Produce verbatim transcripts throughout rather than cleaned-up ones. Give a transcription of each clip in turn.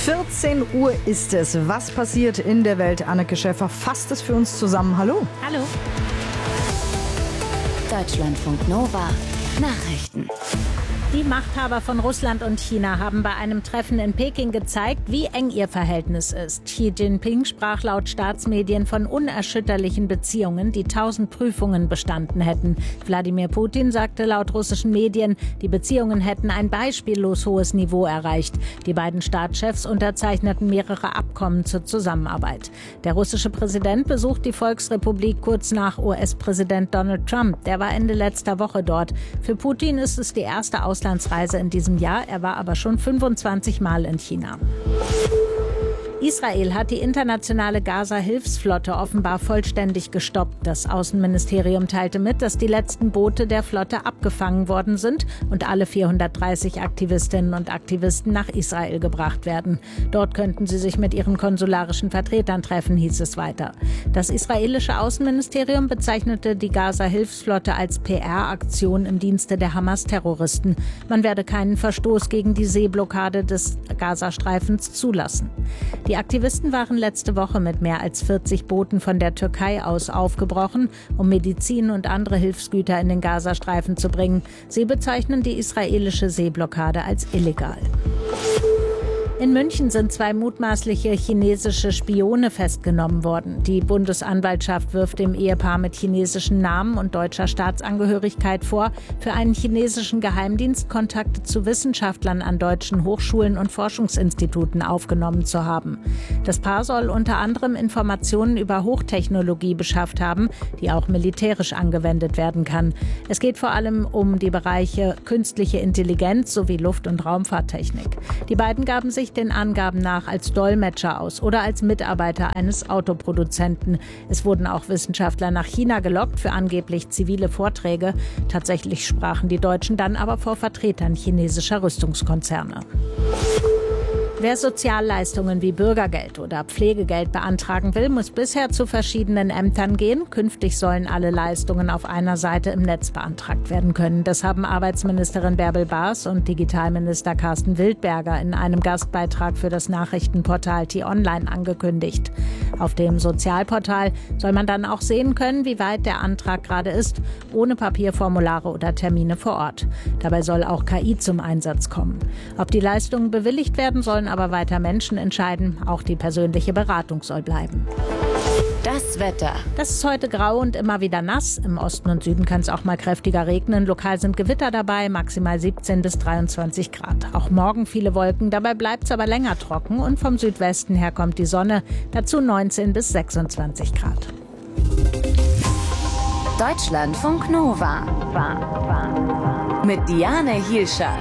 vierzehn Uhr ist es. Was passiert in der Welt? Anneke Schäfer fasst es für uns zusammen. Hallo. Hallo. Deutschlandfunk Nova. Nachrichten. Die Machthaber von Russland und China haben bei einem Treffen in Peking gezeigt, wie eng ihr Verhältnis ist. Xi Jinping sprach laut Staatsmedien von unerschütterlichen Beziehungen, die tausend Prüfungen bestanden hätten. Wladimir Putin sagte laut russischen Medien, die Beziehungen hätten ein beispiellos hohes Niveau erreicht. Die beiden Staatschefs unterzeichneten mehrere Abkommen zur Zusammenarbeit. Der russische Präsident besucht die Volksrepublik kurz nach U S-Präsident Donald Trump. Der war Ende letzter Woche dort. Für Putin ist es die erste Auslandsreise in diesem Jahr. Er war aber schon fünfundzwanzig Mal in China. Israel hat die internationale Gaza-Hilfsflotte offenbar vollständig gestoppt. Das Außenministerium teilte mit, dass die letzten Boote der Flotte abgefangen worden sind und alle vierhundertdreißig Aktivistinnen und Aktivisten nach Israel gebracht werden. Dort könnten sie sich mit ihren konsularischen Vertretern treffen, hieß es weiter. Das israelische Außenministerium bezeichnete die Gaza-Hilfsflotte als P R-Aktion im Dienste der Hamas-Terroristen. Man werde keinen Verstoß gegen die Seeblockade des Gazastreifens zulassen. Die Aktivisten waren letzte Woche mit mehr als vierzig Booten von der Türkei aus aufgebrochen, um Medizin und andere Hilfsgüter in den Gazastreifen zu bringen. Sie bezeichnen die israelische Seeblockade als illegal. In München sind zwei mutmaßliche chinesische Spione festgenommen worden. Die Bundesanwaltschaft wirft dem Ehepaar mit chinesischen Namen und deutscher Staatsangehörigkeit vor, für einen chinesischen Geheimdienst Kontakte zu Wissenschaftlern an deutschen Hochschulen und Forschungsinstituten aufgenommen zu haben. Das Paar soll unter anderem Informationen über Hochtechnologie beschafft haben, die auch militärisch angewendet werden kann. Es geht vor allem um die Bereiche künstliche Intelligenz sowie Luft- und Raumfahrttechnik. Die beiden gaben sich den Angaben nach als Dolmetscher aus oder als Mitarbeiter eines Autoproduzenten. Es wurden auch Wissenschaftler nach China gelockt für angeblich zivile Vorträge. Tatsächlich sprachen die Deutschen dann aber vor Vertretern chinesischer Rüstungskonzerne. Wer Sozialleistungen wie Bürgergeld oder Pflegegeld beantragen will, muss bisher zu verschiedenen Ämtern gehen. Künftig sollen alle Leistungen auf einer Seite im Netz beantragt werden können. Das haben Arbeitsministerin Bärbel Baas und Digitalminister Carsten Wildberger in einem Gastbeitrag für das Nachrichtenportal T-Online angekündigt. Auf dem Sozialportal soll man dann auch sehen können, wie weit der Antrag gerade ist, ohne Papierformulare oder Termine vor Ort. Dabei soll auch K I zum Einsatz kommen. Ob die Leistungen bewilligt werden sollen, aber weiter Menschen entscheiden. Auch die persönliche Beratung soll bleiben. Das Wetter. Das ist heute grau und immer wieder nass. Im Osten und Süden kann es auch mal kräftiger regnen. Lokal sind Gewitter dabei, maximal siebzehn bis dreiundzwanzig Grad. Auch morgen viele Wolken, dabei bleibt es aber länger trocken. Und vom Südwesten her kommt die Sonne, dazu neunzehn bis sechsundzwanzig Grad. Deutschlandfunk Nova. Mit Diane Hielscher.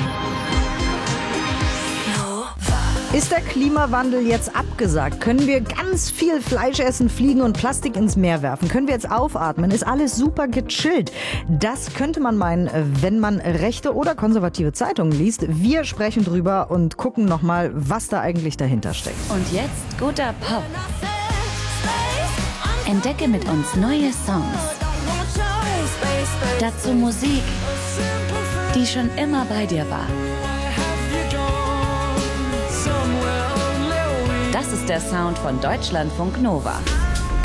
Ist der Klimawandel jetzt abgesagt? Können wir ganz viel Fleisch essen, fliegen und Plastik ins Meer werfen? Können wir jetzt aufatmen? Ist alles super gechillt? Das könnte man meinen, wenn man rechte oder konservative Zeitungen liest. Wir sprechen drüber und gucken nochmal, was da eigentlich dahinter steckt. Und jetzt guter Pop. Entdecke mit uns neue Songs. Dazu Musik, die schon immer bei dir war. Das ist der Sound von Deutschlandfunk Nova.